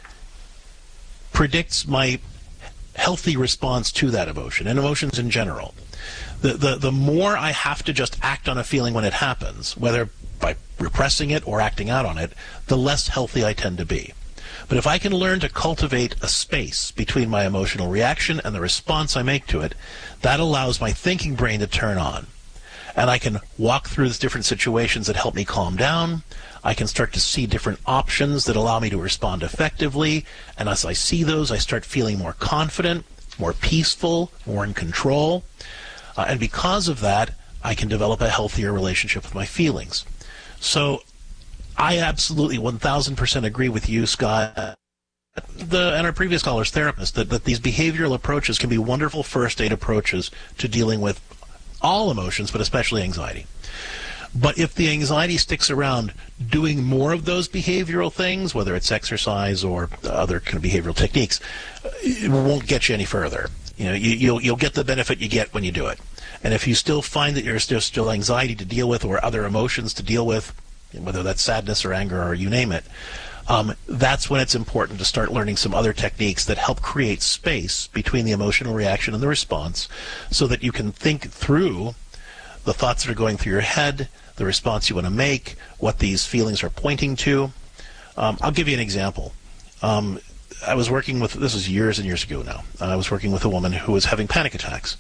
predicts my healthy response to that emotion, and emotions in general. The, the, the more I have to just act on a feeling when it happens, whether by repressing it or acting out on it, the less healthy I tend to be. But if I can learn to cultivate a space between my emotional reaction and the response I make to it, that allows my thinking brain to turn on. And I can walk through these different situations that help me calm down. I can start to see different options that allow me to respond effectively. And as I see those, I start feeling more confident, more peaceful, more in control. Uh, and because of that, I can develop a healthier relationship with my feelings. So I absolutely one thousand percent agree with you, Scott, the, and our previous caller's therapist, that, that these behavioral approaches can be wonderful first aid approaches to dealing with all emotions, but especially anxiety. But if the anxiety sticks around, doing more of those behavioral things, whether it's exercise or other kind of behavioral techniques, it won't get you any further. You know, you, you'll you'll get the benefit you get when you do it. And if you still find that there's still, still anxiety to deal with or other emotions to deal with, whether that's sadness or anger or you name it, um, that's when it's important to start learning some other techniques that help create space between the emotional reaction and the response, so that you can think through the thoughts that are going through your head, the response you want to make, what these feelings are pointing to. Um, I'll give you an example. Um, I was working with, this was years and years ago now, I was working with a woman who was having panic attacks.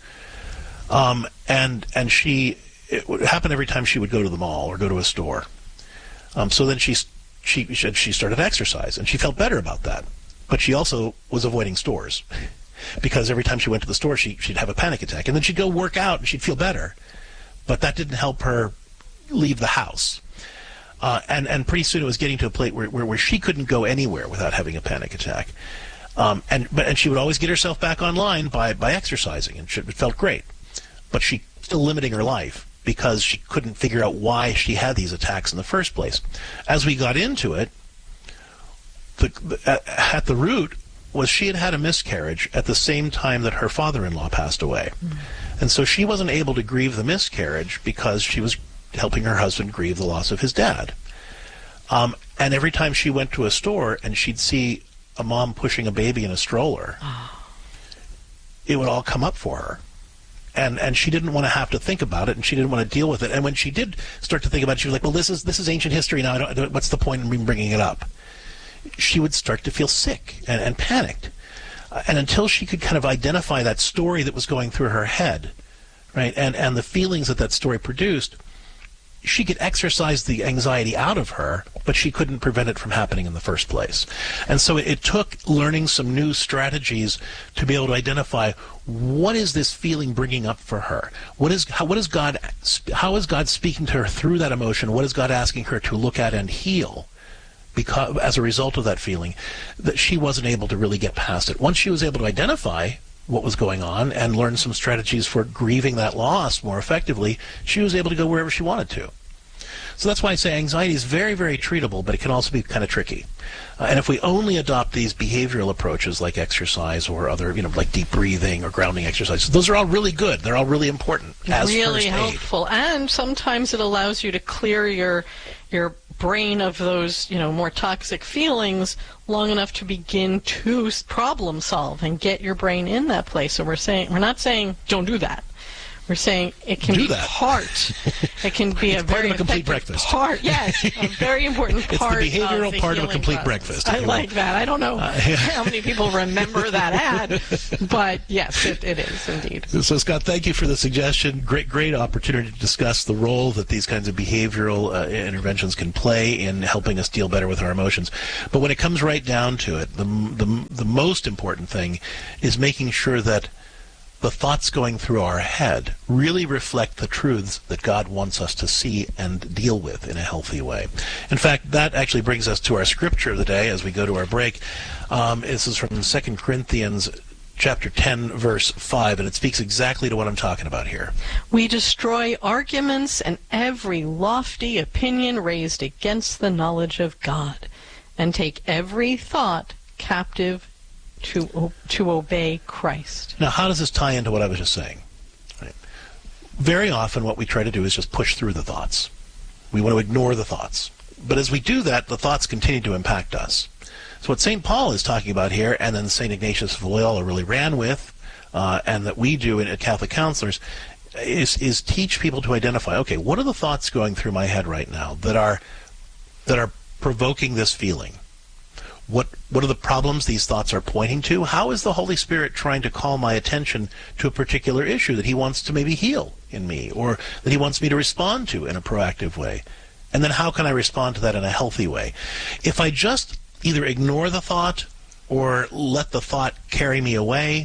Um, and and she, it would happen every time she would go to the mall or go to a store. Um, so then she, she she started exercise, and she felt better about that. But she also was avoiding stores, because every time she went to the store, she, she'd have a panic attack. And then she'd go work out, and she'd feel better. But that didn't help her leave the house. Uh, and, and pretty soon it was getting to a place where, where, where she couldn't go anywhere without having a panic attack. Um, and but and she would always get herself back online by, by exercising, and she, it felt great. But she still limiting her life, because she couldn't figure out why she had these attacks in the first place. As we got into it, the, the, at the root was she had had a miscarriage at the same time that her father-in-law passed away. Mm. And so she wasn't able to grieve the miscarriage because she was helping her husband grieve the loss of his dad. Um, and every time she went to a store and she'd see a mom pushing a baby in a stroller, oh. it would all come up for her. And and she didn't want to have to think about it, and she didn't want to deal with it. And when she did start to think about it, she was like, well, this is this is ancient history now. I don't, I don't, what's the point in me bringing it up? She would start to feel sick and, and panicked. Uh, and until she could kind of identify that story that was going through her head, right, and, and the feelings that that story produced, she could exercise the anxiety out of her, but she couldn't prevent it from happening in the first place. And so it, it took learning some new strategies to be able to identify, what is this feeling bringing up for her? What is how what is God how is God speaking to her through that emotion? What is God asking her to look at and heal because as a result of that feeling, that she wasn't able to really get past it? Once she was able to identify what was going on and learn some strategies for grieving that loss more effectively, she was able to go wherever she wanted to. So that's why I say anxiety is very, very treatable, but it can also be kind of tricky. Uh, and if we only adopt these behavioral approaches like exercise or other, you know, like deep breathing or grounding exercises, those are all really good. They're all really important as really first aid. helpful. And sometimes it allows you to clear your your brain of those, you know, more toxic feelings long enough to begin to problem solve and get your brain in that place. So we're saying, we're not saying don't do that. We're saying it can do be that. part. It can be it's a part very of a complete effective breakfast. Part. Yes, a very important part. It's the behavioral of the part of a healing complete process. breakfast. I like that. I don't know uh, how many people remember that ad, but yes, it, it is indeed. So, Scott, thank you for the suggestion. Great, great opportunity to discuss the role that these kinds of behavioral uh, interventions can play in helping us deal better with our emotions. But when it comes right down to it, the the, the most important thing is making sure that the thoughts going through our head really reflect the truths that God wants us to see and deal with in a healthy way. In fact, that actually brings us to our scripture of the day as we go to our break. Um, this is from Second Corinthians chapter ten, verse five, and it speaks exactly to what I'm talking about here. We destroy arguments and every lofty opinion raised against the knowledge of God, and take every thought captive to to obey Christ. Now, how does this tie into what I was just saying? Right. Very often what we try to do is just push through the thoughts. We want to ignore the thoughts. But as we do that, the thoughts continue to impact us. So what Saint Paul is talking about here, and then Saint Ignatius of Loyola really ran with, uh, and that we do in, at Catholic Counselors, is, is teach people to identify, okay, what are the thoughts going through my head right now that are that are provoking this feeling? What what are the problems these thoughts are pointing to? How is the Holy Spirit trying to call my attention to a particular issue that he wants to maybe heal in me, or that he wants me to respond to in a proactive way? And then how can I respond to that in a healthy way? If I just either ignore the thought or let the thought carry me away,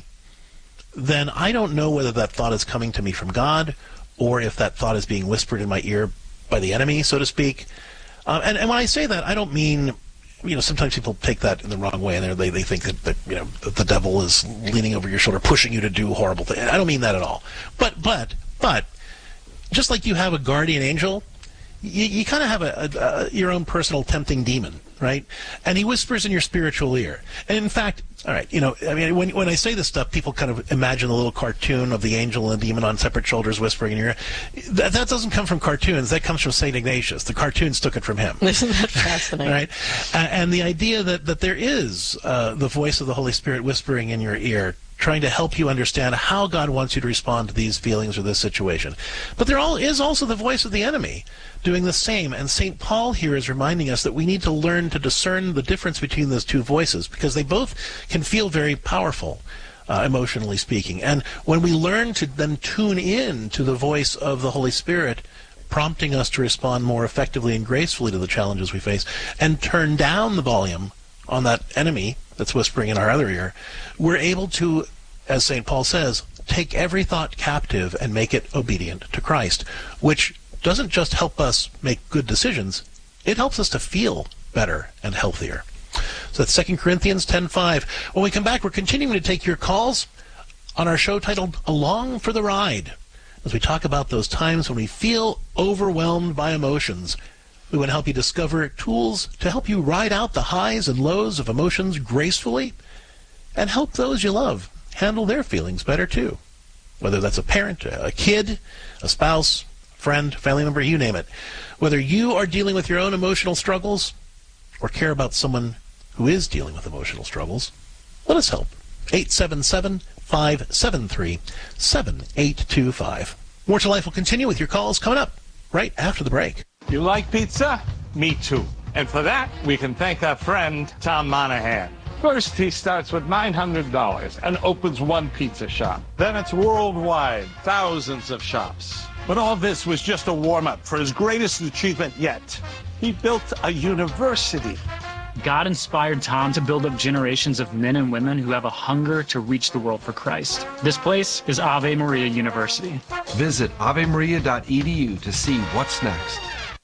then I don't know whether that thought is coming to me from God or if that thought is being whispered in my ear by the enemy, so to speak. Uh, and, and when I say that, I don't mean... You know, sometimes people take that in the wrong way, and they they think that, that you know that the devil is leaning over your shoulder, pushing you to do horrible things. I don't mean that at all. But but but just like you have a guardian angel, you, you kind of have a, a, a your own personal tempting demon, right? And he whispers in your spiritual ear. And in fact, all right, you know, I mean, when when I say this stuff, people kind of imagine the little cartoon of the angel and the demon on separate shoulders whispering in your ear. That, that doesn't come from cartoons. That comes from Saint Ignatius. The cartoons took it from him. Isn't that fascinating? Right? Uh, and the idea that, that there is uh, the voice of the Holy Spirit whispering in your ear, trying to help you understand how God wants you to respond to these feelings or this situation. But there all is also the voice of the enemy doing the same. And Saint Paul here is reminding us that we need to learn to discern the difference between those two voices, because they both can feel very powerful, uh, emotionally speaking. And when we learn to then tune in to the voice of the Holy Spirit, prompting us to respond more effectively and gracefully to the challenges we face, and turn down the volume on that enemy that's whispering in our other ear, we're able to, as Saint Paul says, take every thought captive and make it obedient to Christ, which doesn't just help us make good decisions, it helps us to feel better and healthier. So that's Second Corinthians ten five. When we come back, we're continuing to take your calls on our show titled Along for the Ride, as we talk about those times when we feel overwhelmed by emotions. We want to help you discover tools to help you ride out the highs and lows of emotions gracefully, and help those you love handle their feelings better too. Whether that's a parent, a kid, a spouse, friend, family member, you name it. Whether you are dealing with your own emotional struggles or care about someone who is dealing with emotional struggles, let us help. eight seven seven, five seven three, seven eight two five. More to Life will continue with your calls coming up right after the break. You like pizza? Me too. And for that, we can thank our friend, Tom Monahan. First, he starts with nine hundred dollars and opens one pizza shop. Then it's worldwide, thousands of shops. But all this was just a warm-up for his greatest achievement yet. He built a university. God inspired Tom to build up generations of men and women who have a hunger to reach the world for Christ. This place is Ave Maria University. Visit ave maria dot e d u to see what's next.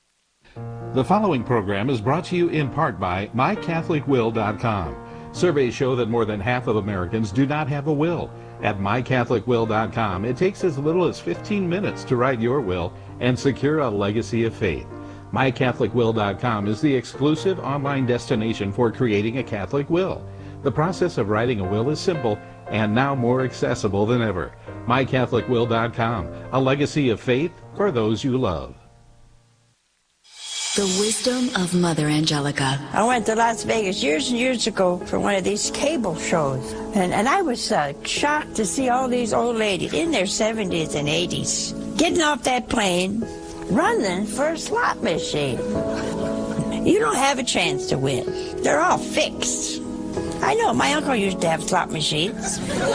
The following program is brought to you in part by my catholic will dot com. Surveys show that more than half of Americans do not have a will. At my catholic will dot com, it takes as little as fifteen minutes to write your will and secure a legacy of faith. my catholic will dot com is the exclusive online destination for creating a Catholic will. The process of writing a will is simple and now more accessible than ever. my catholic will dot com, a legacy of faith for those you love. The wisdom of Mother Angelica. I went to Las Vegas years and years ago for one of these cable shows, and, and I was uh, shocked to see all these old ladies in their seventies and eighties getting off that plane, running for a slot machine. You don't have a chance to win. They're all fixed. I know, my uncle used to have slot machines.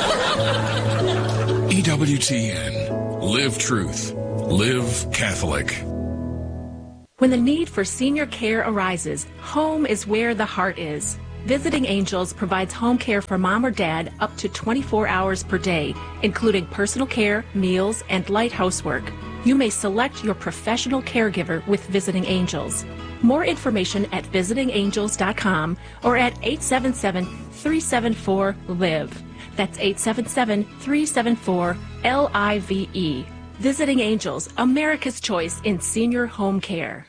E W T N. Live truth. Live Catholic. When the need for senior care arises, home is where the heart is. Visiting Angels provides home care for mom or dad up to twenty-four hours per day, including personal care, meals, and light housework. You may select your professional caregiver with Visiting Angels. More information at visiting angels dot com or at eight seven seven, three seven four, LIVE. That's eight seven seven, three seven four, L I V E. Visiting Angels, America's choice in senior home care.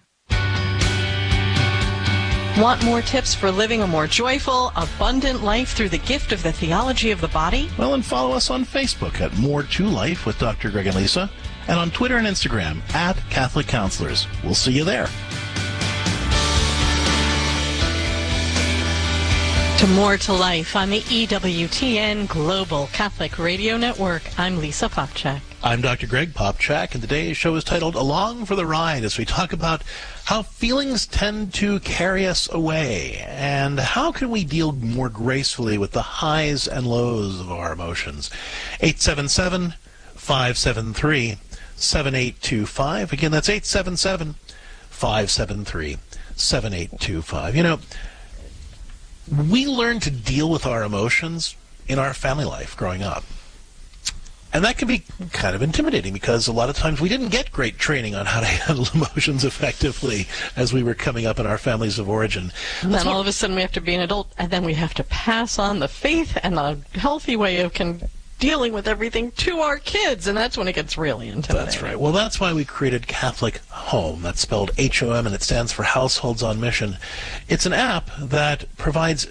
Want more tips for living a more joyful, abundant life through the gift of the theology of the body? Well, and follow us on Facebook at More to Life with Doctor Greg and Lisa, and on Twitter and Instagram at Catholic Counselors. We'll see you there. To More to Life on the E W T N Global Catholic Radio Network. I'm Lisa Popchak. I'm Doctor Greg Popchak, and today's show is titled Along for the Ride, as we talk about how feelings tend to carry us away, and how can we deal more gracefully with the highs and lows of our emotions. eight seven seven, five seven three, seven eight two five. Again, that's eight seven seven, five seven three, seven eight two five. You know, we learn to deal with our emotions in our family life growing up. And that can be kind of intimidating because a lot of times we didn't get great training on how to handle emotions effectively as we were coming up in our families of origin. And then all of a sudden we have to be an adult, and then we have to pass on the faith and a healthy way of con- dealing with everything to our kids, and that's when it gets really intimidating. That's right. Well, that's why we created Catholic Home. That's spelled H O M, and it stands for Households on Mission. It's an app that provides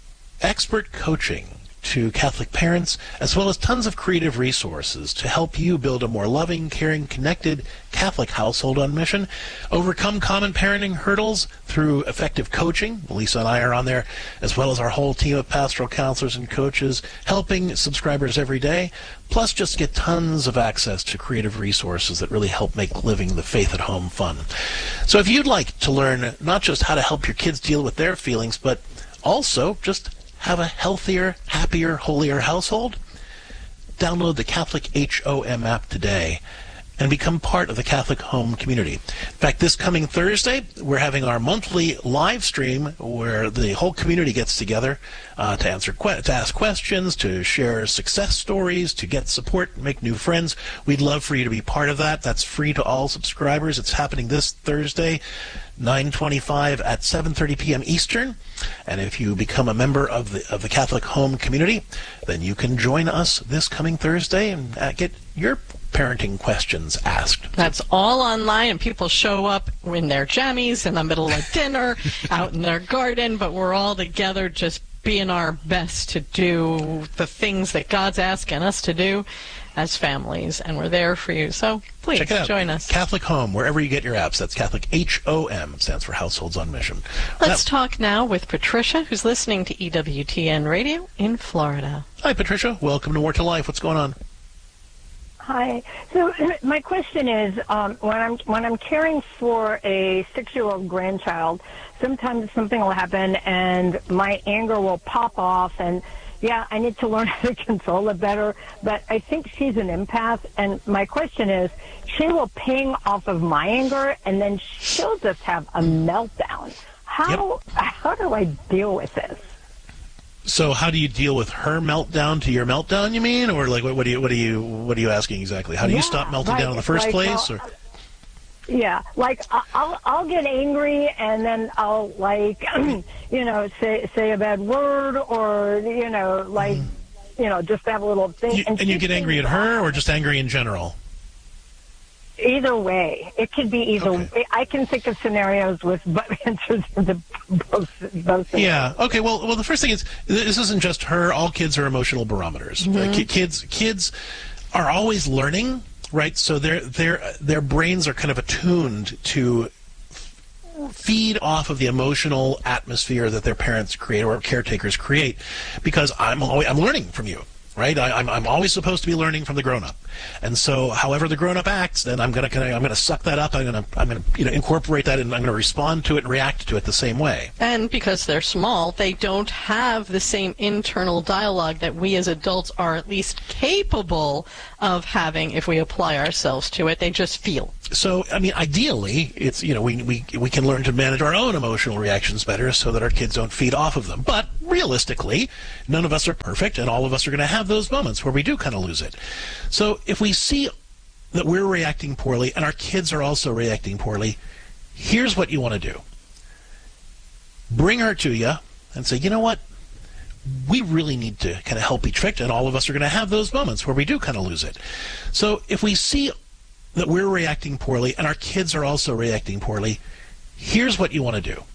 expert coaching to Catholic parents, as well as tons of creative resources to help you build a more loving, caring, connected Catholic household on mission, overcome common parenting hurdles through effective coaching. Lisa and I are on there, as well as our whole team of pastoral counselors and coaches, helping subscribers every day, plus just get tons of access to creative resources that really help make living the faith at home fun. So if you'd like to learn not just how to help your kids deal with their feelings, but also just have a healthier, happier, holier household, download the Catholic H O M app today and become part of the Catholic Home community. In fact, this coming Thursday, we're having our monthly live stream where the whole community gets together uh, to answer que- to ask questions, to share success stories, to get support, make new friends. We'd love for you to be part of that. That's free to all subscribers. It's happening this Thursday, nine twenty-five at seven thirty p.m. Eastern. And if you become a member of the of the Catholic Home community, then you can join us this coming Thursday and uh, get your parenting questions asked. That's all online, and people show up in their jammies in the middle of dinner, out in their garden, but we're all together just being our best to do the things that God's asking us to do as families, and we're there for you. So please Check it out. Join us. Catholic Home, wherever you get your apps. That's Catholic H O M, stands for Households on Mission. Let's now, talk now with Patricia, who's listening to E W T N Radio in Florida. Hi, Patricia. Welcome to More to Life. What's going on? Hi. So my question is, um, when I'm when I'm caring for a six-year-old grandchild, sometimes something will happen and my anger will pop off, and yeah, I need to learn how to control it better. But I think she's an empath, and my question is, she will ping off of my anger, and then she'll just have a meltdown. How yep. how do I deal with this? So how do you deal with her meltdown to your meltdown, you mean? Or like what, what, do you, what, are, you, what are you asking exactly? How do yeah, you stop melting right. down in the first like, place? Uh, or? Yeah, like I'll I'll get angry and then I'll like you know say say a bad word or you know like mm. you know just have a little thing. You, and and you get angry at her or just angry in general? Either way, it could be either. Okay. I can think of scenarios with answers to both. both yeah. Okay. Well, well, the first thing is this isn't just her. All kids are emotional barometers. Mm-hmm. Uh, kids, kids are always learning, right? So their their their brains are kind of attuned to feed off of the emotional atmosphere that their parents create or caretakers create, because I'm always, I'm learning from you. Right, I, I'm I'm always supposed to be learning from the grown-up, and so however the grown-up acts, then I'm gonna, gonna I'm gonna suck that up. I'm gonna I'm gonna you know incorporate that, and I'm gonna respond to it and react to it the same way. And because they're small, they don't have the same internal dialogue that we as adults are at least capable of having if we apply ourselves to it. They just feel. So, I mean, ideally, it's, you know, we, we, we can learn to manage our own emotional reactions better so that our kids don't feed off of them. But realistically, none of us are perfect, and all of us are going to have those moments where we do kind of lose it. So if we see that we're reacting poorly and our kids are also reacting poorly, here's what you want to do. Bring her to you and say, you know what? We really need to kind of help each victim, and all of us are going to have those moments where we do kind of lose it. So if we see that we're reacting poorly and our kids are also reacting poorly, here's what you want to do.